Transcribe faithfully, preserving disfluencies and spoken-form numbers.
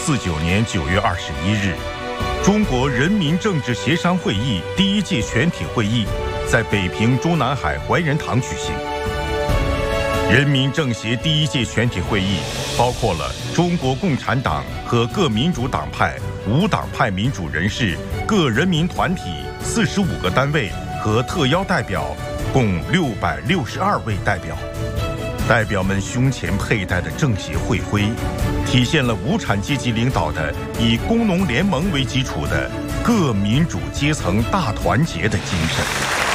四九年九月二十一日，中国人民政治协商会议第一届全体会议在北平中南海怀仁堂举行。人民政协第一届全体会议包括了中国共产党和各民主党派、无党派民主人士、各人民团体四十五个单位和特邀代表，共六百六十二位代表。代表们胸前佩戴的政协会徽，体现了无产阶级领导的以工农联盟为基础的各民主阶层大团结的精神。